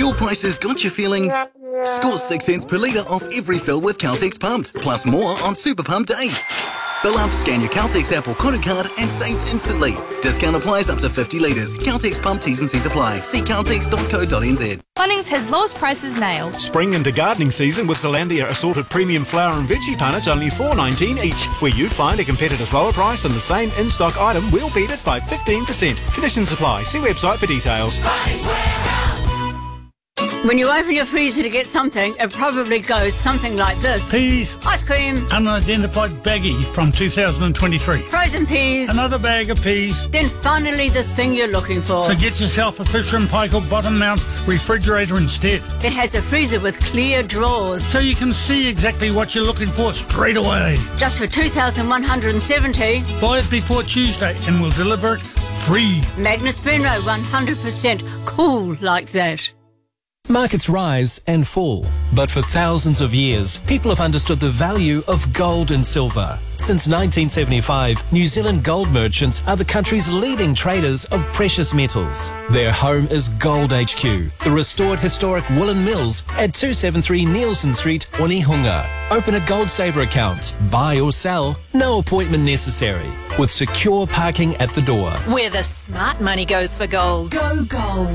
Fuel prices got you feeling? Score 6 cents per litre off every fill with Caltex Pumped, plus more on Super Pump days. Fill up, scan your Caltex app or Koru card and save instantly. Discount applies up to 50 litres. Caltex Pump T's and C's apply. See caltex.co.nz. Bunnings has lowest prices nailed. Spring into gardening season with Zelandia assorted premium flower and veggie punnets only $4.19 each. Where you find a competitor's lower price and the same in-stock item, we'll beat it by 15%. Conditions apply. See website for details. When you open your freezer to get something, it probably goes something like this. Peas. Ice cream. Unidentified baggie from 2023. Frozen peas. Another bag of peas. Then finally the thing you're looking for. So get yourself a Fisher & Paykel bottom mount refrigerator instead. It has a freezer with clear drawers. So you can see exactly what you're looking for straight away. Just for $2,170. Buy it before Tuesday and we'll deliver it free. Magnus Benro, 100% cool like that. Markets rise and fall, but for thousands of years, people have understood the value of gold and silver. Since 1975, New Zealand gold merchants are the country's leading traders of precious metals. Their home is Gold HQ, the restored historic woolen mills at 273 Nielsen Street, Onehunga. Open a Gold Saver account, buy or sell, no appointment necessary, with secure parking at the door. Where the smart money goes for gold. Go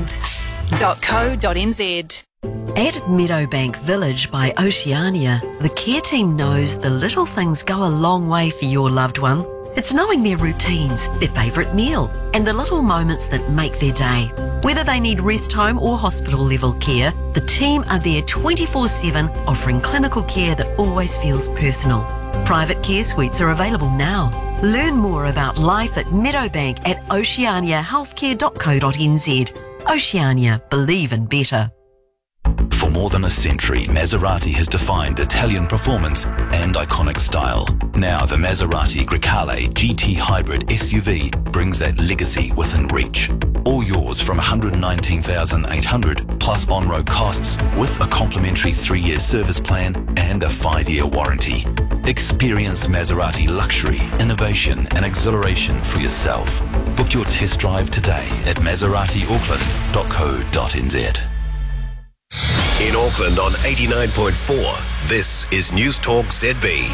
gold.co.nz. At Meadowbank Village by Oceania, the care team knows the little things go a long way for your loved one. It's knowing their routines, their favourite meal, and the little moments that make their day. Whether they need rest home or hospital level care, the team are there 24/7, offering clinical care that always feels personal. Private care suites are available now. Learn more about life at Meadowbank at oceaniahealthcare.co.nz. Oceania, believe in better. For more than a century, Maserati has defined Italian performance and iconic style. Now the Maserati Grecale GT Hybrid SUV brings that legacy within reach. All yours from $119,800 plus on-road costs with a complimentary 3-year service plan and a 5-year warranty. Experience Maserati luxury, innovation and exhilaration for yourself. Book your test drive today at maseratiauckland.co.nz. In Auckland on 89.4, this is News Talk ZB.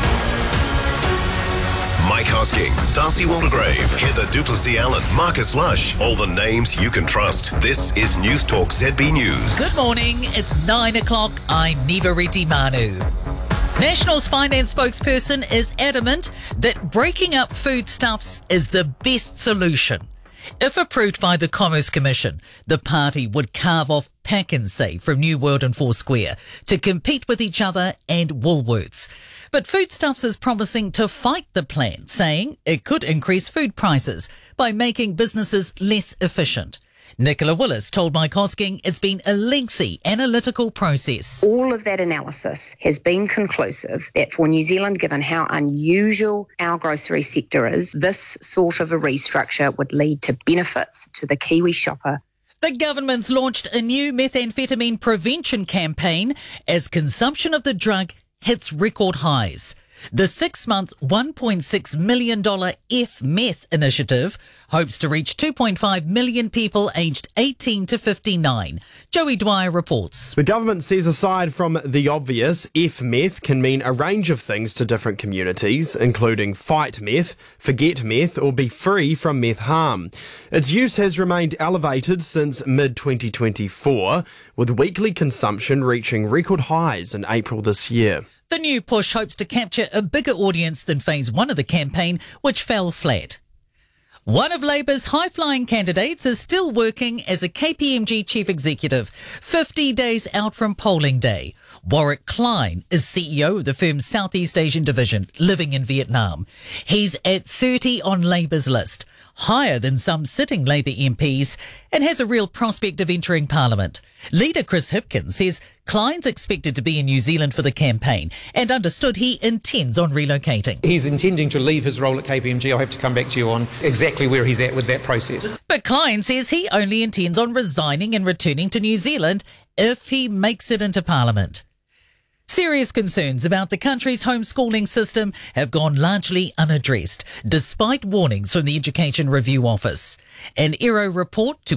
Mike Hosking, Darcy Waldegrave, Heather Duplessis-Allen, Marcus Lush, all the names you can trust. This is News Talk ZB News. Good morning, it's 9 o'clock. I'm Nivareti Manu. National's finance spokesperson is adamant that breaking up foodstuffs is the best solution. If approved by the Commerce Commission, the party would carve off PAK'nSAVE from New World and Foursquare to compete with each other and Woolworths. But Foodstuffs is promising to fight the plan, saying it could increase food prices by making businesses less efficient. Nicola Willis told Mike Hosking it's been a lengthy analytical process. All of that analysis has been conclusive that for New Zealand, given how unusual our grocery sector is, this sort of a restructure would lead to benefits to the Kiwi shopper. The government's launched a new methamphetamine prevention campaign as consumption of the drug hits record highs. The 6-month $1.6 million F-Meth initiative hopes to reach 2.5 million people aged 18 to 59. Joey Dwyer reports. The government says aside from the obvious, F-Meth can mean a range of things to different communities, including fight meth, forget meth, or be free from meth harm. Its use has remained elevated since mid-2024, with weekly consumption reaching record highs in April this year. The new push hopes to capture a bigger audience than phase 1 of the campaign, which fell flat. One of Labour's high-flying candidates is still working as a KPMG chief executive, 50 days out from polling day. Warwick Klein is CEO of the firm's Southeast Asian division, living in Vietnam. He's at 30 on Labour's list, higher than some sitting Labour MPs, and has a real prospect of entering Parliament. Leader Chris Hipkins says Klein's expected to be in New Zealand for the campaign and understood he intends on relocating. He's intending to leave his role at KPMG. I'll have to come back to you on exactly where he's at with that process. But Klein says he only intends on resigning and returning to New Zealand if he makes it into Parliament. Serious concerns about the country's homeschooling system have gone largely unaddressed, despite warnings from the Education Review Office. An Aero report to